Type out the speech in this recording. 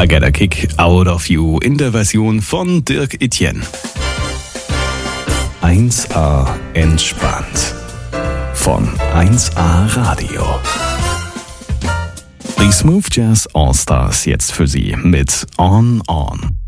I Get a Kick Out of You in der Version von Dirk Etienne. 1A entspannt von 1A Radio. Die Smooth Jazz All Stars jetzt für Sie mit On On.